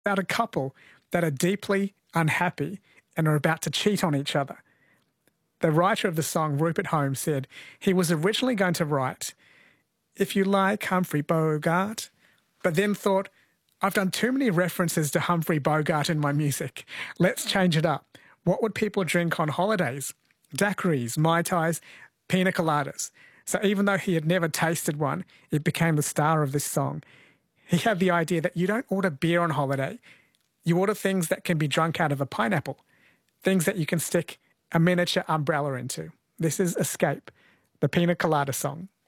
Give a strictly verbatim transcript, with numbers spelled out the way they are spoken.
about a couple that are deeply unhappy and are about to cheat on each other. The writer of the song, Rupert Holmes, said he was originally going to write, "If you like Humphrey Bogart," but then thought, "I've done too many references to Humphrey Bogart in my music. Let's change it up. What would people drink on holidays? Daiquiris, Mai Tais, pina coladas." So even though he had never tasted one, it became the star of this song. He had the idea that you don't order beer on holiday. You order things that can be drunk out of a pineapple, things that you can stick a miniature umbrella into. This is Escape, the Pina Colada song.